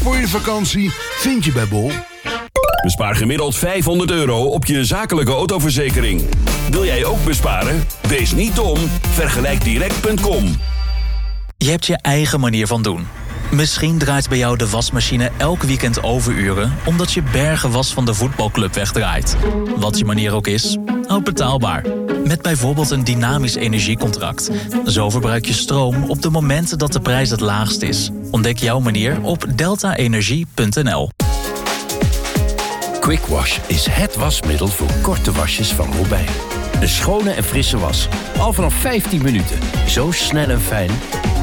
voor je vakantie vind je bij Bol. Bespaar gemiddeld €500 op je zakelijke autoverzekering. Wil jij ook besparen? Wees niet dom. Vergelijkdirect.com. Je hebt je eigen manier van doen. Misschien draait bij jou de wasmachine elk weekend overuren omdat je bergen was van de voetbalclub wegdraait. Wat je manier ook is, houd betaalbaar. Met bijvoorbeeld een dynamisch energiecontract. Zo verbruik je stroom op de momenten dat de prijs het laagst is. Ontdek jouw manier op deltaenergie.nl. Quick Wash is het wasmiddel voor korte wasjes van Robijn. Een schone en frisse was. Al vanaf 15 minuten. Zo snel en fijn.